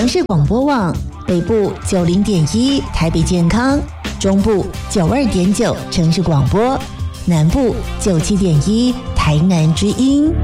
城市广播网北部90.1台北健康，中部92.9城市广播，南部97.1台南之音。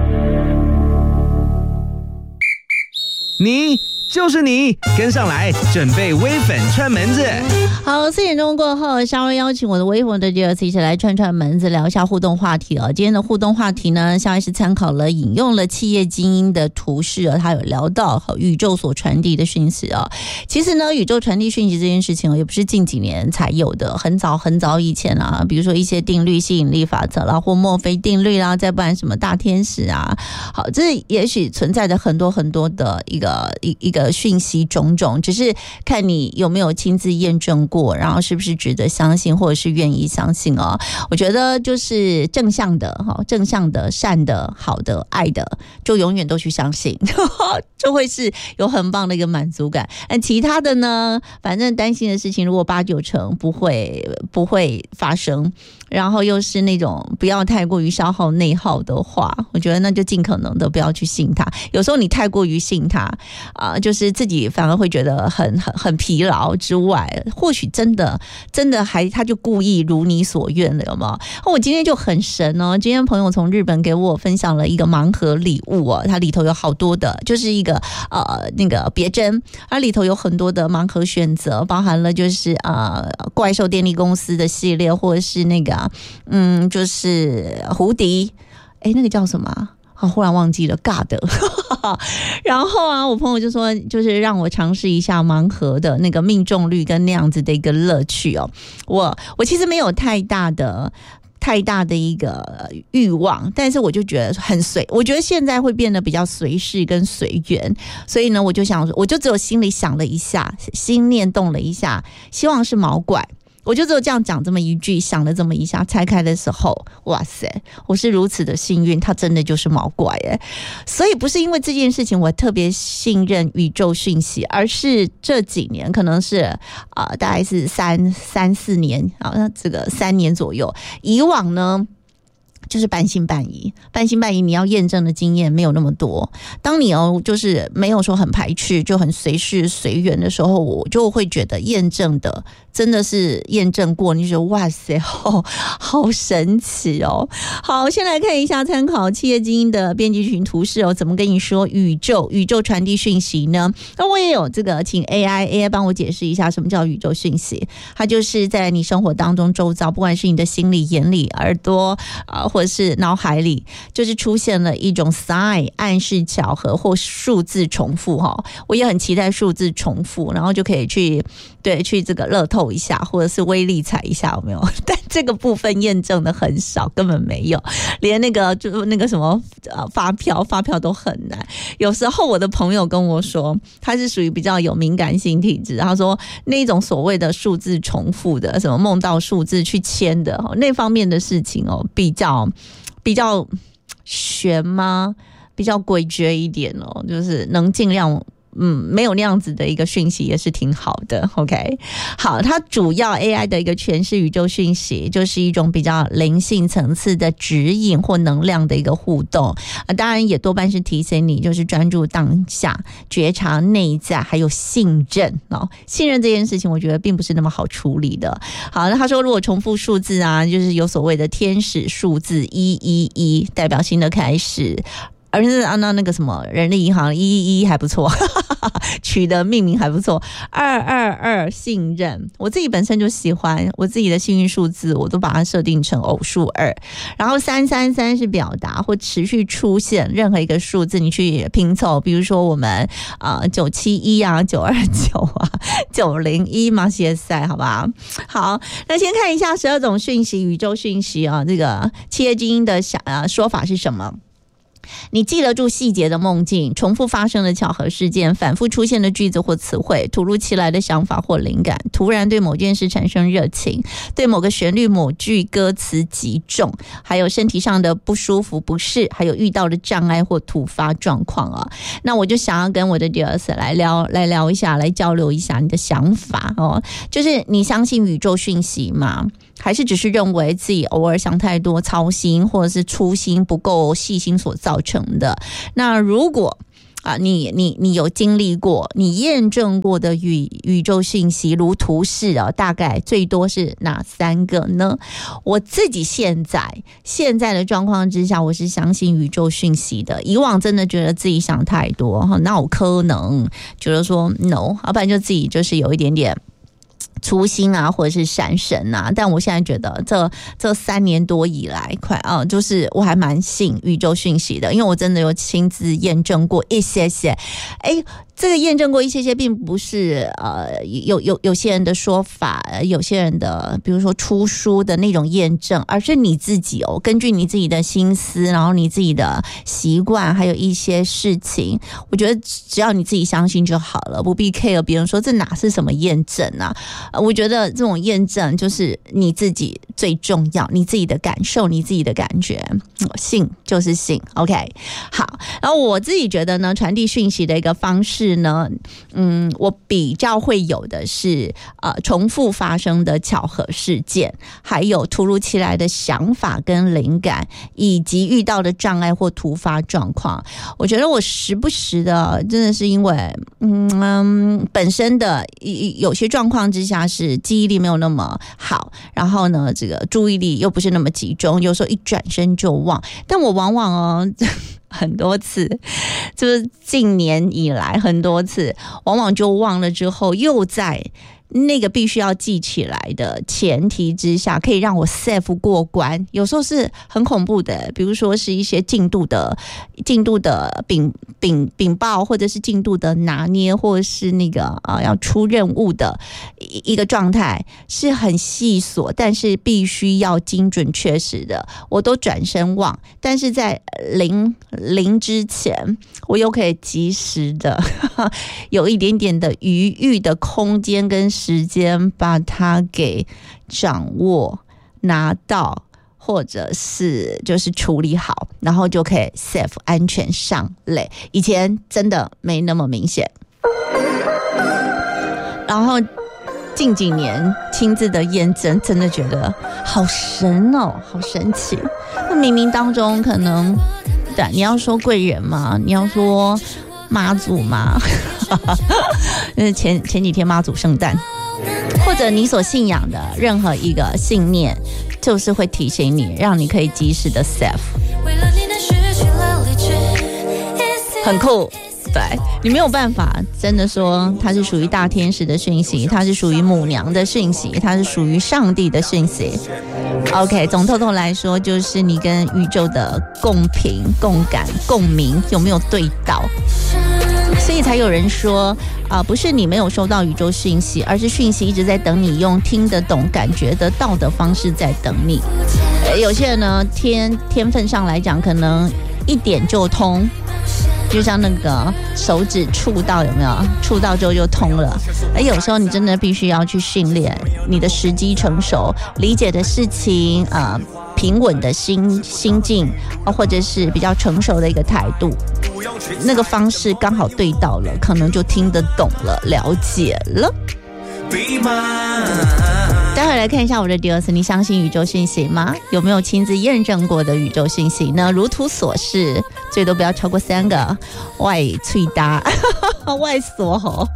你就是你，跟上来，准备微粉串门子。 好，4点钟过后，稍微邀请我的微粉的第二次一起来串串门子，聊一下互动话题哦。今天的互动话题呢，夏医师参考了引用了企业精英的图示他有聊到宇宙所传递的讯息哦。其实呢，宇宙传递讯息这件事情也不是近几年才有的，很早很早以前啊，比如说一些定律、吸引力法则啦，或墨菲定律啦，再不然什么大天使啊，好，这也许存在着很多很多的一个讯息种种，只是看你有没有亲自验证过，然后是不是值得相信，或者是愿意相信哦。我觉得就是正向的、善的、好的、爱的，就永远都去相信，就会是有很棒的一个满足感。其他的呢，反正担心的事情，如果8、9成不会发生，然后又是那种不要太过于消耗内耗的话，我觉得那就尽可能的不要去信它。有时候你太过于信它就是自己反而会觉得很疲劳之外，或许真的还他就故意如你所愿了，有没有？我今天就很神哦，今天朋友从日本给我分享了一个盲盒礼物哦，它里头有好多的，就是一个那个别针，它里头有很多的盲盒选择，包含了就是怪兽电力公司的系列，或者是那个就是胡迪，那个叫什么忽然忘记了尬的然后我朋友就说就是让我尝试一下盲盒的那个命中率跟那样子的一个乐趣哦。我其实没有太大的一个欲望，但是我就觉得很随，我觉得现在会变得比较随事跟随缘，所以呢我就想，我就只有心里想了一下，心念动了一下，希望是毛怪，我就只有这样讲这么一句，想了这么一下，拆开的时候，哇塞，我是如此的幸运，它真的就是毛怪耶。所以不是因为这件事情我特别信任宇宙讯息，而是这几年可能是大概是三四年这个3年左右，以往呢就是半信半疑，你要验证的经验没有那么多。当你就是没有说很排斥，就很随事随缘的时候，我就会觉得验证的真的是验证过，你就觉得哇塞，好神奇哦。好，先来看一下参考企业精英的编辑群图示怎么跟你说宇宙传递讯息呢？那我也有这个请 AI 帮我解释一下什么叫宇宙讯息。它就是在你生活当中周遭，不管是你的心里、眼里、耳朵或者是脑海里，就是出现了一种 sign 暗示、巧合或数字重复我也很期待数字重复，然后就可以去这个乐透一下，或者是威力彩一下，有没有？但这个部分验证的很少，根本没有，连那个什么发票都很难。有时候我的朋友跟我说，他是属于比较有敏感性体质，他说那种所谓的数字重复的，什么梦到数字去签的那方面的事情比较悬吗？比较诡谲一点就是能尽量没有那样子的一个讯息也是挺好的 OK。 好，它主要 AI 的一个诠释宇宙讯息，就是一种比较灵性层次的指引或能量的一个互动当然也多半是提醒你就是专注当下，觉察内在，还有信任信任这件事情我觉得并不是那么好处理的。好，那他说如果重复数字就是有所谓的天使数字111，代表新的开始，而是按照那个什么人力银行111还不错取的命名还不错。222信任，我自己本身就喜欢，我自己的幸运数字我都把它设定成偶数2。然后333是表达或持续出现任何一个数字，你去拼凑，比如说我们971929901马歇赛，好吧？好，那先看一下12种讯息，宇宙讯息这个企业精英的说法是什么？你记得住细节的梦境，重复发生的巧合事件，反复出现的句子或词汇，突如其来的想法或灵感，突然对某件事产生热情，对某个旋律、某句歌词击中，还有身体上的不舒服、不适，还有遇到的障碍或突发状况那我就想要跟我的第二次来聊一下，来交流一下你的想法就是你相信宇宙讯息吗？还是只是认为自己偶尔想太多、操心，或者是粗心不够细心所造成的？那如果你有经历过，你验证过的宇宙讯息，如图示大概最多是哪3个呢？我自己现在的状况之下，我是相信宇宙讯息的。以往真的觉得自己想太多，那我可能觉得说 no， 要不然就自己就是有一点点粗心啊，或者是闪神啊，但我现在觉得这3年多以来，就是我还蛮信宇宙讯息的，因为我真的有亲自验证过一些。这个验证过一些，并不是有些人的说法，有些人的比如说出书的那种验证，而是你自己根据你自己的心思，然后你自己的习惯，还有一些事情，我觉得只要你自己相信就好了，不必 care 别人说这哪是什么验证啊。我觉得这种验证就是你自己最重要，你自己的感受，你自己的感觉，信就是信 OK。 好，然后我自己觉得呢，传递讯息的一个方式呢，我比较会有的是重复发生的巧合事件，还有突如其来的想法跟灵感，以及遇到的障碍或突发状况。我觉得我时不时的真的是因为本身的有些状况之下是记忆力没有那么好，然后呢这个注意力又不是那么集中，有时候一转身就忘，但我往往很多次，就是近年以来很多次，往往就忘了之后，又在那个必须要记起来的前提之下，可以让我 save 过关。有时候是很恐怖的，比如说是一些进度的禀报，或者是进度的拿捏，或者是那个要出任务的一个状态，是很细琐，但是必须要精准确实的，我都转身忘。但是在零之前，我又可以及时的有一点点的余裕的空间跟时间，把它给掌握拿到，或者是就是处理好，然后就可以 save 安全上垒。以前真的没那么明显，然后近几年亲自的验证，真的觉得好神哦，好神奇。那冥冥当中可能，对，你要说贵人嘛，你要说妈祖嘛，前几天妈祖圣诞，或者你所信仰的任何一个信念，就是会提醒你，让你可以及时的 save， 很酷。对，你没有办法真的说它是属于大天使的讯息，它是属于母娘的讯息，它是属于上帝的讯息。 OK， 总透来说，就是你跟宇宙的共频、共感、共鸣有没有对到，所以才有人说不是你没有收到宇宙讯息，而是讯息一直在等你用听得懂、感觉得到的方式在等你。有些人呢，天分上来讲，可能一点就通，就像那个手指触到，有没有？触到之后就通了。而有时候你真的必须要去训练你的时机成熟，理解的事情平稳的心境，或者是比较成熟的一个态度，那个方式刚好对到了，可能就听得懂了，了解了。待会来看一下我的第二次，你相信宇宙讯息吗？有没有亲自验证过的宇宙讯息呢？如图所示，最多不要超过3个外脆搭外锁喉。